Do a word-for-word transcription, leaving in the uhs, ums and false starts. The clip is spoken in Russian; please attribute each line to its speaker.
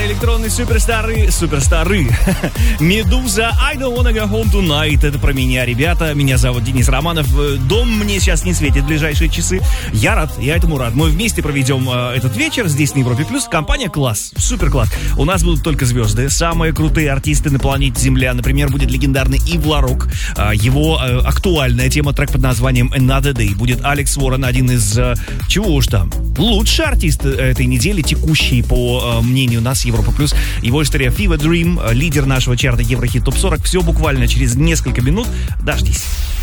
Speaker 1: электронные суперстары, суперстары. Медуза, I don't wanna go home tonight. Это про меня, ребята. Меня зовут Денис Романов. Дом мне сейчас не светит в ближайшие часы. Я рад, я этому рад. Мы вместе проведем э, этот вечер здесь на Европе Плюс. Компания класс, супер класс. У нас будут только звезды, самые крутые артисты на планете Земля. Например, будет легендарный Ив Ларок. Э, его э, актуальная тема, трек под названием Another Day. Будет Алекс Уоррен, один из, э, чего уж там, лучший артист этой недели, текущий по э, мнению нас, Европа Плюс. Его история Fever Dream, лидер нашего чарта Еврохит Топ сорок. Все буквально через несколько минут. Дождись.